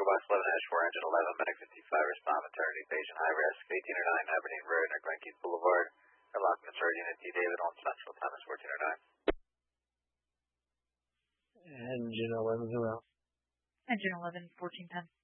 West 11 4, engine 11, medic 55, respond, maternity patient, high risk, 1809 Aberdeen Road, Glenkeith Boulevard. Lock Missouri Unit D. David on Central, time is 1409. Engine 11 around. Engine 11, 1410.